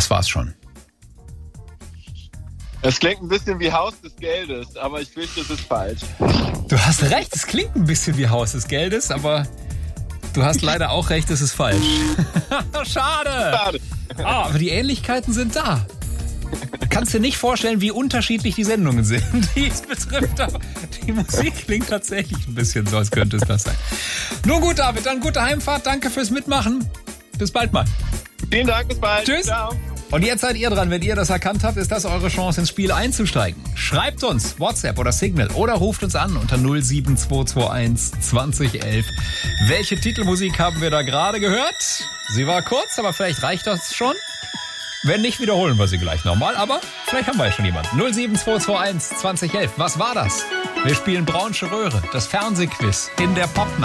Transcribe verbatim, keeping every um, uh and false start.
Das war's schon. Es klingt ein bisschen wie Haus des Geldes, aber ich fürchte, es ist falsch. Du hast recht, es klingt ein bisschen wie Haus des Geldes, aber du hast leider auch recht, es ist falsch. Schade. Schade. Ah, aber die Ähnlichkeiten sind da. Kannst dir nicht vorstellen, wie unterschiedlich die Sendungen sind, die es betrifft, aber die Musik klingt tatsächlich ein bisschen so, als könnte es das sein. Nun gut, David, dann gute Heimfahrt, danke fürs Mitmachen. Bis bald mal. Vielen Dank, bis bald. Tschüss. Ciao. Und jetzt seid ihr dran, wenn ihr das erkannt habt, ist das eure Chance, ins Spiel einzusteigen. Schreibt uns WhatsApp oder Signal oder ruft uns an unter null sieben zwei zwei eins zwanzig elf. Welche Titelmusik haben wir da gerade gehört? Sie war kurz, aber vielleicht reicht das schon. Wenn nicht, wiederholen wir sie gleich nochmal, aber vielleicht haben wir ja schon jemanden. null sieben zwei zwei eins zwanzig elf. Was war das? Wir spielen Braunsche Röhre, das Fernsehquiz in der Pop